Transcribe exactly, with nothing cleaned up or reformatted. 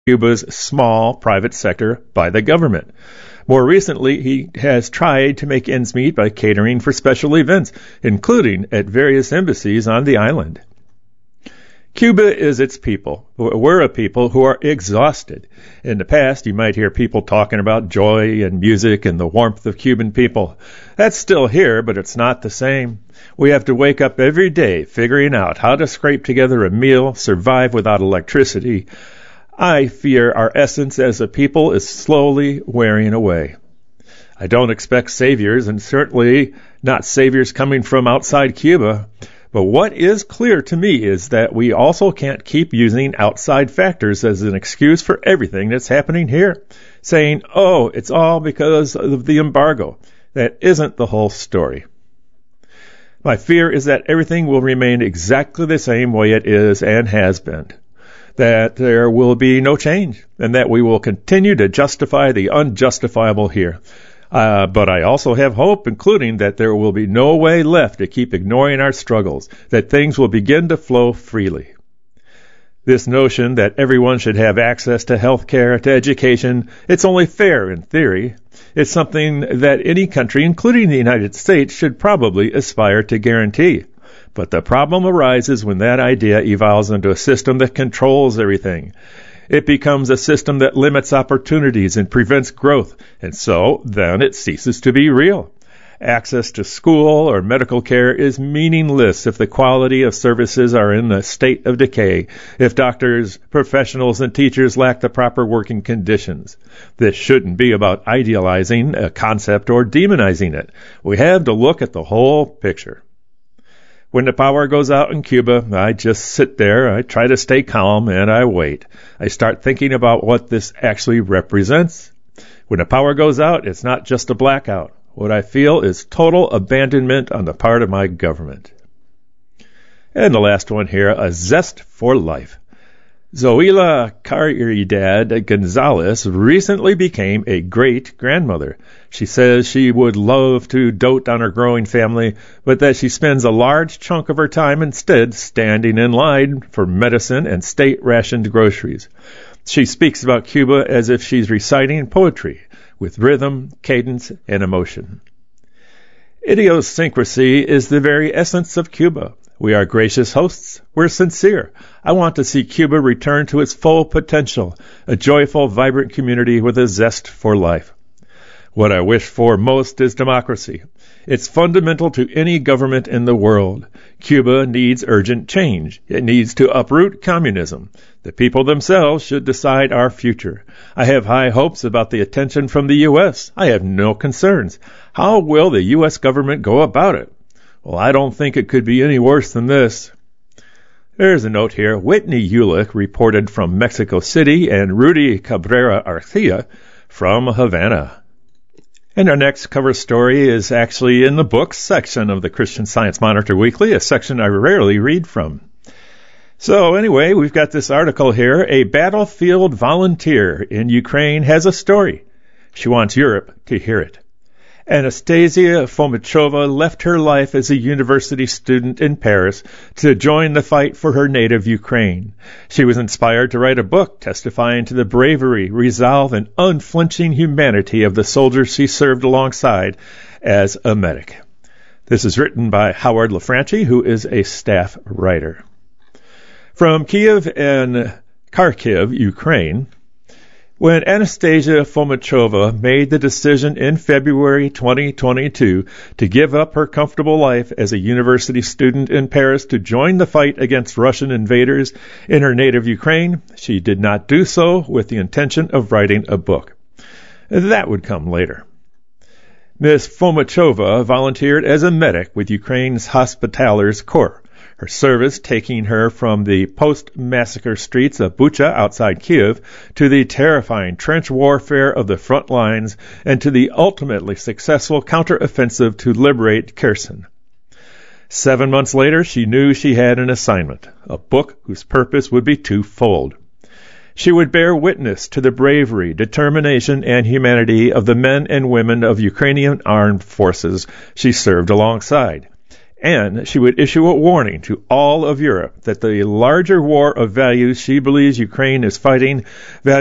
Cuba's small private sector by the government. More recently, he has tried to make ends meet by catering for special events, including at various embassies on the island. Cuba is its people. We're a people who are exhausted. In the past, you might hear people talking about joy and music and the warmth of Cuban people. That's still here, but it's not the same. We have to wake up every day figuring out how to scrape together a meal, survive without electricity. I fear our essence as a people is slowly wearing away. I don't expect saviors, and certainly not saviors coming from outside Cuba. But what is clear to me is that we also can't keep using outside factors as an excuse for everything that's happening here, saying, oh, it's all because of the embargo. That isn't the whole story. My fear is that everything will remain exactly the same way it is and has been, that there will be no change, and that we will continue to justify the unjustifiable here. Uh, but I also have hope, including that there will be no way left to keep ignoring our struggles, that things will begin to flow freely. This notion that everyone should have access to health care, to education, it's only fair in theory. It's something that any country, including the United States, should probably aspire to guarantee. But the problem arises when that idea evolves into a system that controls everything. It becomes a system that limits opportunities and prevents growth, and so then it ceases to be real. Access to school or medical care is meaningless if the quality of services are in a state of decay, if doctors, professionals, and teachers lack the proper working conditions. This shouldn't be about idealizing a concept or demonizing it. We have to look at the whole picture. When the power goes out in Cuba, I just sit there, I try to stay calm, and I wait. I start thinking about what this actually represents. When the power goes out, it's not just a blackout. What I feel is total abandonment on the part of my government. And the last one here, a zest for life. Zoila Caridad Gonzalez recently became a great-grandmother. She says she would love to dote on her growing family, but that she spends a large chunk of her time instead standing in line for medicine and state-rationed groceries. She speaks about Cuba as if she's reciting poetry, with rhythm, cadence, and emotion. Idiosyncrasy is the very essence of Cuba. We are gracious hosts. We're sincere. I want to see Cuba return to its full potential, a joyful, vibrant community with a zest for life. What I wish for most is democracy. It's fundamental to any government in the world. Cuba needs urgent change. It needs to uproot communism. The people themselves should decide our future. I have high hopes about the attention from the U S. I have no concerns. How will the U S government go about it? Well, I don't think it could be any worse than this. There's a note here. Whitney Ulick reported from Mexico City and Rudy Cabrera Arcia from Havana. And our next cover story is actually in the books section of the Christian Science Monitor Weekly, a section I rarely read from. So anyway, we've got this article here. A battlefield volunteer in Ukraine has a story. She wants Europe to hear it. Anastasia Fomichova left her life as a university student in Paris to join the fight for her native Ukraine. She was inspired to write a book testifying to the bravery, resolve, and unflinching humanity of the soldiers she served alongside as a medic. This is written by Howard LaFranchi, who is a staff writer. From Kiev and Kharkiv, Ukraine, when Anastasia Fomichova made the decision in February twenty twenty-two to give up her comfortable life as a university student in Paris to join the fight against Russian invaders in her native Ukraine, she did not do so with the intention of writing a book. That would come later. Miss Fomichova volunteered as a medic with Ukraine's Hospitallers Corps, her service taking her from the post-massacre streets of Bucha outside Kiev to the terrifying trench warfare of the front lines and to the ultimately successful counteroffensive to liberate Kherson. Seven months later, she knew she had an assignment, a book whose purpose would be twofold. She would bear witness to the bravery, determination, and humanity of the men and women of Ukrainian armed forces she served alongside, And she would issue a warning to all of Europe that the larger war of values she believes Ukraine is fighting,